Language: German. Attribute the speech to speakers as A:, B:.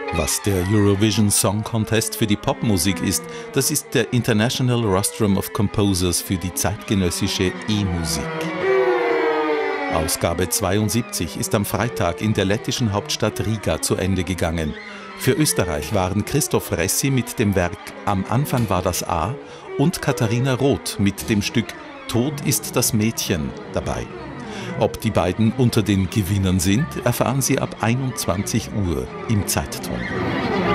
A: Was der Eurovision Song Contest für die Popmusik ist, das ist der International Rostrum of Composers für die zeitgenössische E-Musik. Ausgabe 72 ist am Freitag in der lettischen Hauptstadt Riga zu Ende gegangen. Für Österreich waren Christoph Ressi mit dem Werk Am Anfang war das A und Katharina Roth mit dem Stück Tod ist das Mädchen dabei. Ob die beiden unter den Gewinnern sind, erfahren Sie ab 21 Uhr im Zeitton.